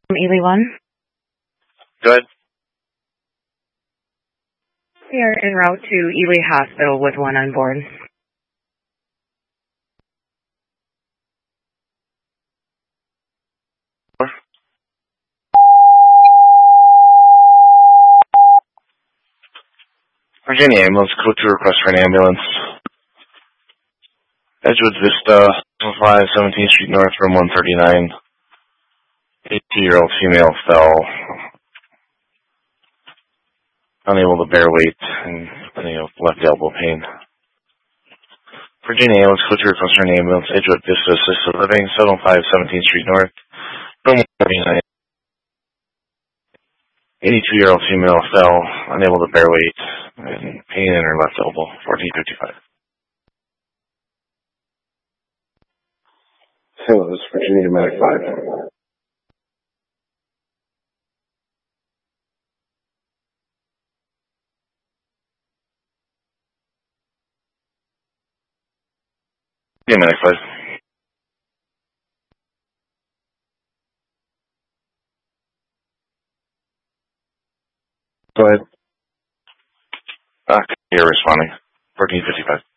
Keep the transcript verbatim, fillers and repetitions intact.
Ely one. Good. We are en route to Ely Hospital with one on board. Virginia ambulance, code two request for an ambulance. Edgewood Vista, five seventeenth Street North, room one thirty-nine. eighty-year-old female fell, unable to bear weight, and unable left elbow pain. Virginia ambulance, code two request for an ambulance. Edgewood Vista, assisted living, seven oh five seventeenth Street North, room one thirty-nine. eighty-two-year-old female fell, unable to bear weight, and pain in her left elbow, fourteen fifty-five. Hello, this is Virginia Medic five. Yeah, Medic five. Go ahead. Uh, you're responding, fourteen fifty-five.